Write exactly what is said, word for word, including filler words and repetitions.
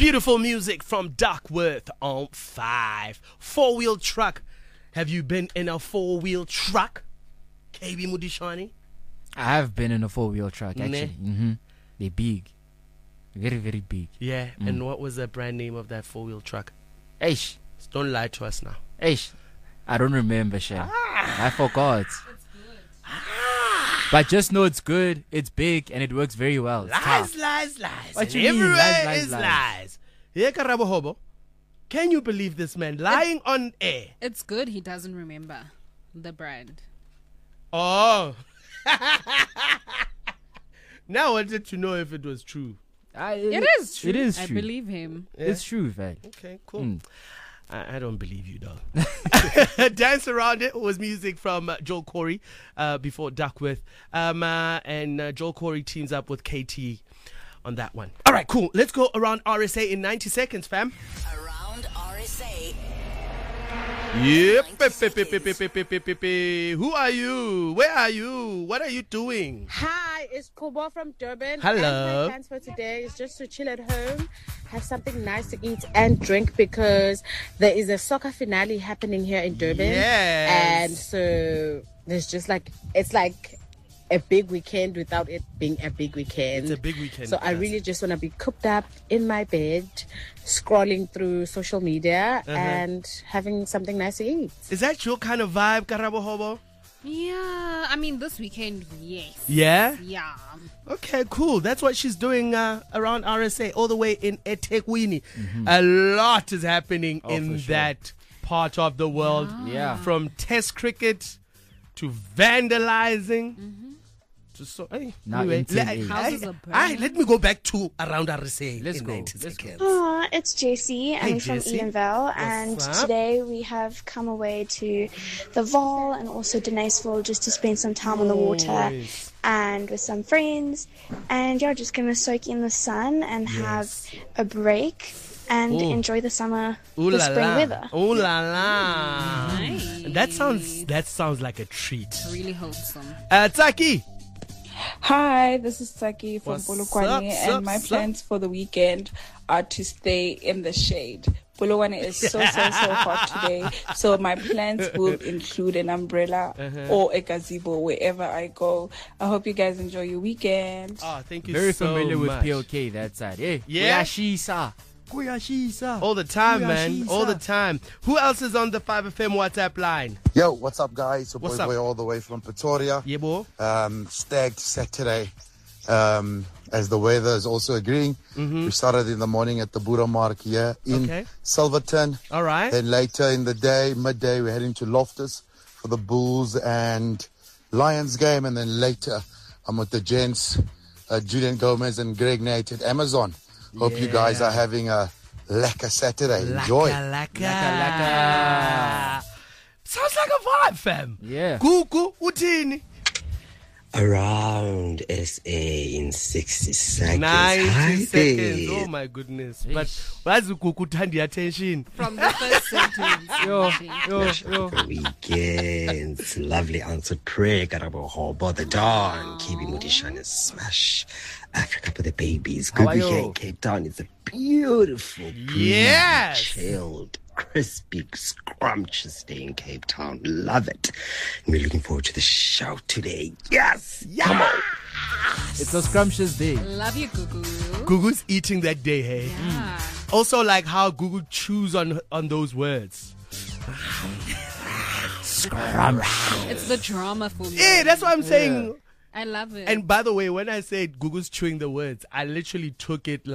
Beautiful music from Duckworth on five. Four-wheel truck. Have you been in a four-wheel truck? K B Mudishani? I have been in a four-wheel truck, actually. Ne? Mm-hmm. They're big. Very, very big. Yeah, Mm. and what was the brand name of that four-wheel truck? Eish. Don't lie to us now. Eish. I don't remember, Shay. Ah. I forgot. It's good. But just know it's good, it's big, and it works very well. It's Lies, tough. lies, lies. What And you mean, everywhere lies, lies, is lies? lies. Yeah, Karabo Hobo. Can you believe this man lying on air? It's good he doesn't remember the brand. Oh. Now I wanted to know if it was true. I, It is true. It is I true. believe him. Yeah. It's true, man. Okay, cool. Mm. I, I don't believe you, though. Dance Around It was music from uh, Joel Corey uh, before Duckworth. Um, uh, and uh, Joel Corey teams up with K T on that one. All right, cool. Let's go around R S A in ninety seconds, fam. Around R S A. Yep. ninety Who are you? Where are you? What are you doing? Hi, it's Kobo from Durban. Hello. And my plans for today is just to chill at home, have something nice to eat and drink because there is a soccer finale happening here in Durban. Yes. And so there's just like, it's like a big weekend without it being a big weekend. It's a big weekend. So I yes. really just want to be cooped up in my bed, scrolling through social media Uh-huh. and having something nice to eat. Is that your kind of vibe, Karabo Hobo? Yeah, I mean, this weekend, yes. Yeah? Yeah. Okay, cool. That's what she's doing uh, around R S A, all the way in eThekwini. A lot is happening Oh, in for sure. that part of the world. Yeah. From test cricket to vandalizing. To so, hey, Now anyway, in le- ten A. Houses I- are burning. I- let me go back to around R S A. Let's in go. ninety Let's go. seconds. Aw, it's Jessie. Hey, I'm from Jessie. Edenvale, and up? today we have come away to the Vaal and also Deniseville just to spend some time on the water Nice. and with some friends. And yeah, just gonna soak in the sun and have a break and Ooh. enjoy the summer, Ooh the la spring la. weather. Ooh la la. Nice. That sounds that sounds like a treat. Really wholesome. Uh, Taki. Hi, this is Saki from What's Polokwane, up, and sup, my sup? plans for the weekend are to stay in the shade. Polokwane is so, so, so hot today, so my plans will include an umbrella Uh-huh. or a gazebo wherever I go. I hope you guys enjoy your weekend. Oh, thank you Very so familiar with much. P O K, that side. Hey, Yeah? Kuyashisa. Kuyashisa. All the time, Kuyashisa. man. All the time. Who else is on the five F M WhatsApp line? Yo, what's up, guys? Your What's boy, up? boy all the way from Pretoria. Yeah, boy. Um, stagged Saturday. Um, as the weather is also agreeing. We started in the morning at the Buddha Mark here in Okay. Silverton. All right. Then later in the day, midday, we're heading to Loftus for the Bulls and Lions game. And then later, I'm with the gents, uh, Julian Gomez and Greg Nate at Amazon. Hope you guys Yeah. are having a lekker Saturday. Enjoy. Laka, laka. Laka, laka. Sounds like a vibe, fam. Yeah. Gugu, utini. Around S A in sixty seconds. ninety Hi seconds. there. Oh my goodness. But why's Gugu tandi attention? From the first sentence. Yo, yo, yo. Weekend. It's lovely answered prayer. Karabo Hobo, the Dawn. K B Mudishana Smash. Africa for the babies. How Good are you? weekend. Cape Town is a beautiful, Yes. chilled, crispy, scrumptious day in Cape Town. Love it. And we're looking forward to the show today. Yes. Come on. It's a scrumptious day. Love you, Gugu. Gugu's eating that day, hey? Yeah. Also, like how Gugu chews on on those words. It's the drama for me. Yeah, that's what I'm saying. I love it. And by the way, when I said Gugu's chewing the words, I literally took it like